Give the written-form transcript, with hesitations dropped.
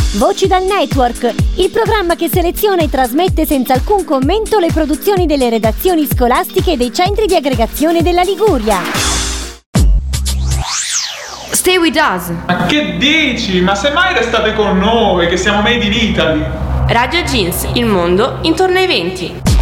Voci dal Network, il programma che seleziona e trasmette senza alcun commento le produzioni delle redazioni scolastiche e dei centri di aggregazione della Liguria. Stay with us. Ma che dici? Ma semmai restate con noi, che siamo made in Italy. Radio Jeans, il mondo intorno ai 20.